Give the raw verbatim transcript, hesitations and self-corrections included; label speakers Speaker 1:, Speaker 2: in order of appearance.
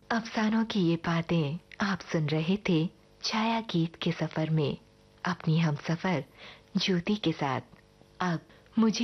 Speaker 1: अफसानों की ये बातें आप सुन रहे थे छाया गीत के सफर में अपनी हमसफर ज्योति के साथ। अब मुझे